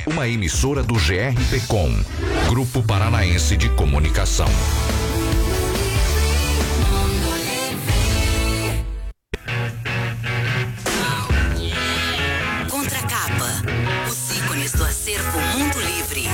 uma emissora do GRPcom, Grupo Paranaense de Comunicação. Contracapa, os ícones do acervo Mundo Livre.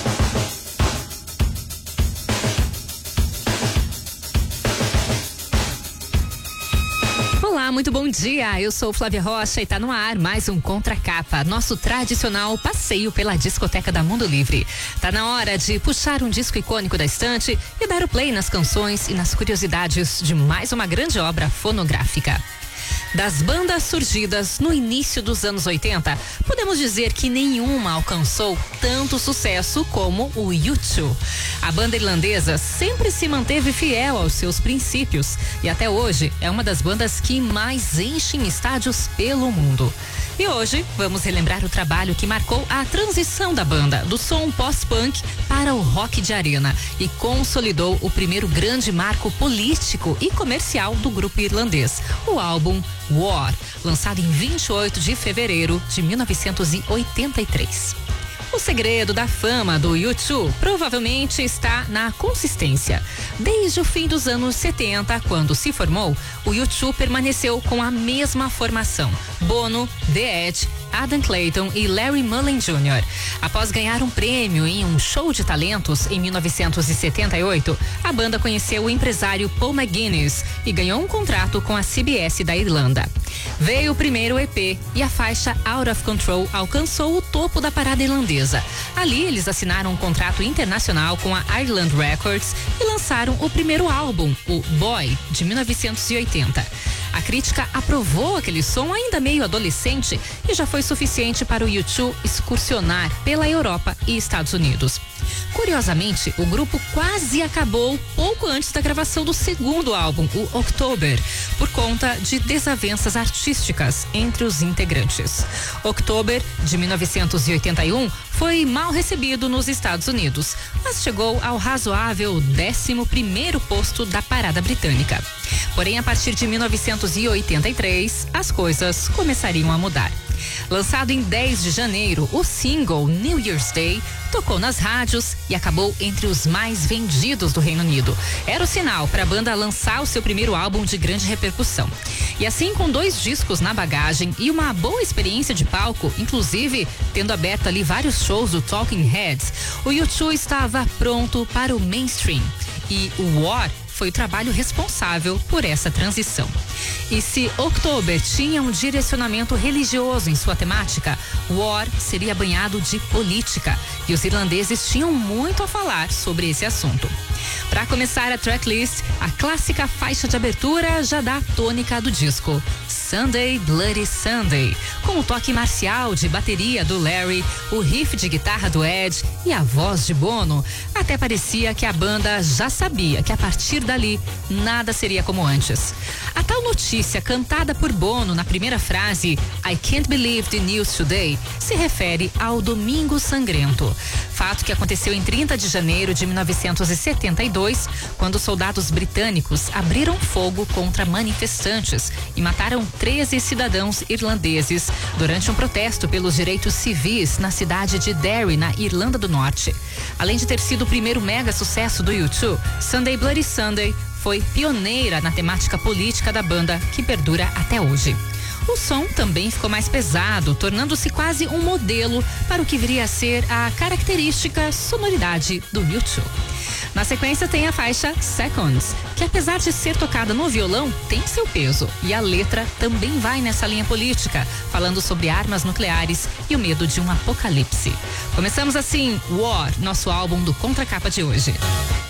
Olá, muito bom dia. Eu sou Flávia Rocha e tá no ar mais um Contracapa, nosso tradicional passeio pela discoteca da Mundo Livre. Tá na hora de puxar um disco icônico da estante e dar o play nas canções e nas curiosidades de mais uma grande obra fonográfica. Das bandas surgidas no início dos anos 80, podemos dizer que nenhuma alcançou tanto sucesso como o U2. A banda irlandesa sempre se manteve fiel aos seus princípios e até hoje é uma das bandas que mais enchem estádios pelo mundo. E hoje vamos relembrar o trabalho que marcou a transição da banda do som pós-punk para o rock de arena e consolidou o primeiro grande marco político e comercial do grupo irlandês, o álbum War, lançado em 28 de fevereiro de 1983. O segredo da fama do U2 provavelmente está na consistência. Desde o fim dos anos 70, quando se formou, o U2 permaneceu com a mesma formação: Bono, The Edge, Adam Clayton e Larry Mullen Jr. Após ganhar um prêmio em um show de talentos em 1978, a banda conheceu o empresário Paul McGuinness e ganhou um contrato com a CBS da Irlanda. Veio o primeiro EP e a faixa Out of Control alcançou o topo da parada irlandesa. Ali eles assinaram um contrato internacional com a Ireland Records e lançaram o primeiro álbum, o Boy, de 1980. A crítica aprovou aquele som ainda meio adolescente e já foi suficiente para o U2 excursionar pela Europa e Estados Unidos. Curiosamente, o grupo quase acabou pouco antes da gravação do segundo álbum, o October, por conta de desavenças artísticas entre os integrantes. October, de 1981, foi mal recebido nos Estados Unidos, mas chegou ao razoável 11º posto da parada britânica. Porém, a partir de 1983, as coisas começariam a mudar. Lançado em 10 de janeiro, o single New Year's Day tocou nas rádios e acabou entre os mais vendidos do Reino Unido. Era o sinal para a banda lançar o seu primeiro álbum de grande repercussão. E assim, com 2 discos na bagagem e uma boa experiência de palco, inclusive tendo aberto ali vários shows do Talking Heads, o U2 estava pronto para o mainstream. E o War foi o trabalho responsável por essa transição. E se October tinha um direcionamento religioso em sua temática, War seria banhado de política e os irlandeses tinham muito a falar sobre esse assunto. Para começar a tracklist, a clássica faixa de abertura já dá a tônica do disco, Sunday Bloody Sunday, com o toque marcial de bateria do Larry, o riff de guitarra do Ed e a voz de Bono. Até parecia que a banda já sabia que a partir dali nada seria como antes. A tal notícia cantada por Bono na primeira frase, I can't believe the news today, se refere ao Domingo Sangrento, fato que aconteceu em 30 de janeiro de 1972, quando soldados britânicos abriram fogo contra manifestantes e mataram 13 cidadãos irlandeses durante um protesto pelos direitos civis na cidade de Derry, na Irlanda do Norte. Além de ter sido o primeiro mega sucesso do U2, Sunday Bloody Sunday foi pioneira na temática política da banda, que perdura até hoje. O som também ficou mais pesado, tornando-se quase um modelo para o que viria a ser a característica sonoridade do U2. Na sequência tem a faixa Seconds, que apesar de ser tocada no violão, tem seu peso. E a letra também vai nessa linha política, falando sobre armas nucleares e o medo de um apocalipse. Começamos assim War, nosso álbum do Contracapa de hoje.